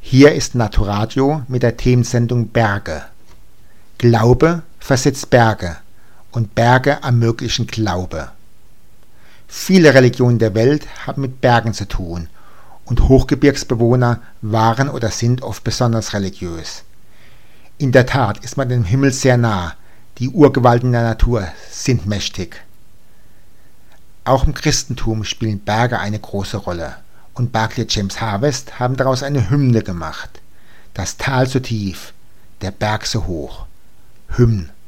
Hier ist Naturadio mit der Themensendung Berge. Glaube versetzt Berge und Berge ermöglichen Glaube. Viele Religionen der Welt haben mit Bergen zu tun und Hochgebirgsbewohner waren oder sind oft besonders religiös. In der Tat ist man dem Himmel sehr nah, die Urgewalten der Natur sind mächtig. Auch im Christentum spielen Berge eine große Rolle. Und Barclay James Harvest haben daraus eine Hymne gemacht. Das Tal so tief, der Berg so hoch. Hymn.